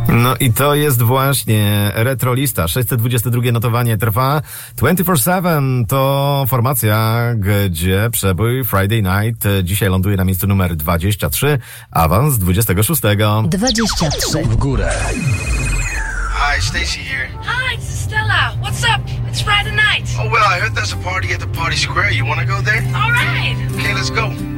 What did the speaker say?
No i to jest właśnie Retrolista. 622 notowanie trwa. 24/7 to formacja, gdzie przebój Friday Night dzisiaj ląduje na miejscu numer 23, awans 26. 23 w górę. Hi, Stacy here. Hi, this is Stella. What's up? It's Friday night. Oh, well, I heard there's a party at the Party Square. You want to go there? All right. Okay, let's go.